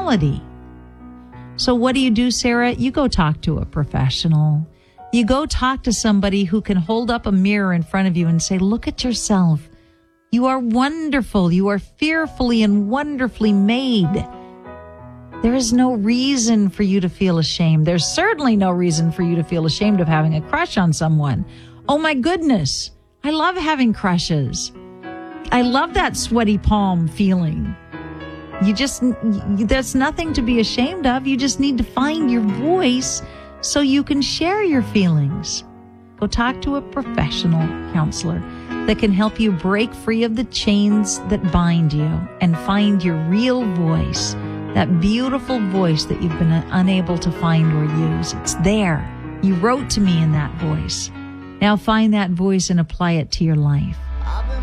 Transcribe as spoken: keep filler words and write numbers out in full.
reality. So what do you do, Sarah? You go talk to a professional. You go talk to somebody who can hold up a mirror in front of you and say, look at yourself. You are wonderful. You are fearfully and wonderfully made. There is no reason for you to feel ashamed. There's certainly no reason for you to feel ashamed of having a crush on someone. Oh my goodness. I love having crushes. I love that sweaty palm feeling. You just, there's nothing to be ashamed of. You just need to find your voice so you can share your feelings. Go talk to a professional counselor that can help you break free of the chains that bind you and find your real voice, that beautiful voice that you've been unable to find or use. It's there. You wrote to me in that voice. Now find that voice and apply it to your life.